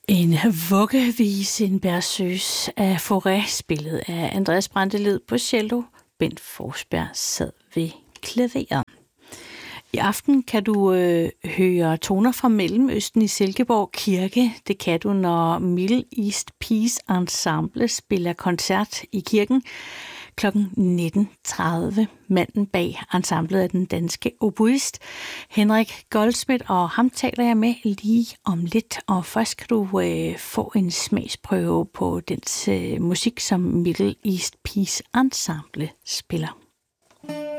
En vuggevise, en berceuse af Fauré, spillet af Andreas Brantelid på cello. Bent Forsberg sad ved klaveret. I aften kan du høre toner fra Mellemøsten i Silkeborg Kirke. Det kan du, når Middle East Peace Ensemble spiller koncert i kirken kl. 19.30. Manden bag ensemblet er den danske oboist Henrik Goldschmidt, og ham taler jeg med lige om lidt. Og først kan du få en smagsprøve på dens musik, som Middle East Peace Ensemble spiller.